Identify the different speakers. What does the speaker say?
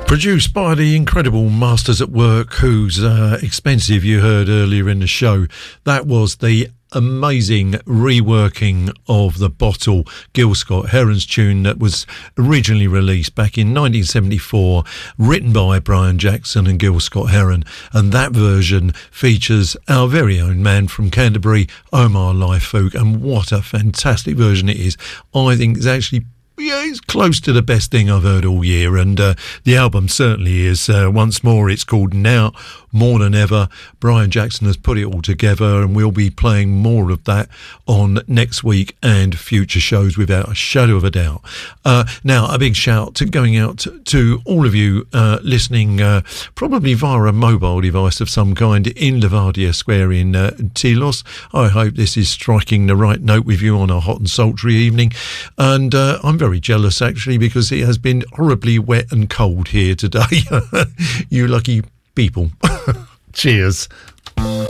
Speaker 1: Produced by the incredible Masters at Work, whose Expensive you heard earlier in the show. That was the amazing reworking of The Bottle, Gil Scott-Heron's tune that was originally released back in 1974, written by Brian Jackson and Gil Scott-Heron, and that version features our very own man from Canterbury, Omar Lifefook, and what a fantastic version it is. I think it's actually it's close to the best thing I've heard all year, and the album certainly is. Once more, it's called Now More Than Ever. Brian Jackson has put it all together, and we'll be playing more of that on next week and future shows without a shadow of a doubt. Now, a big shout going out to all of you listening, probably via a mobile device of some kind in Levadia Square in Telos. I hope this is striking the right note with you on a hot and sultry evening, and I'm very jealous actually, because it has been horribly wet and cold here today. You lucky people. Cheers.